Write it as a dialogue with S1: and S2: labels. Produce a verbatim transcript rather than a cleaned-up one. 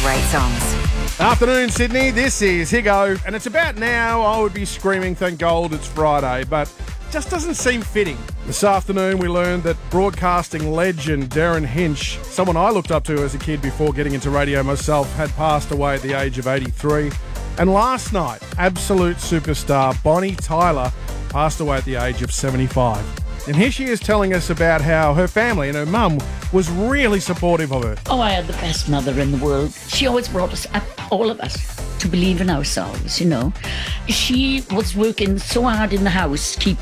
S1: great songs.
S2: Afternoon, Sydney. This is Higo, and it's about now I would be screaming, thank God it's Friday, but just doesn't seem fitting. This afternoon we learned that broadcasting legend Darren Hinch, someone I looked up to as a kid before getting into radio myself, had passed away at the age of eighty-three. And last night, absolute superstar Bonnie Tyler passed away at the age of seventy-five. And here she is telling us about how her family and her mum was really supportive of her.
S3: Oh, I had the best mother in the world. She always brought us up, all of us, to believe in ourselves, you know. She was working so hard in the house, keep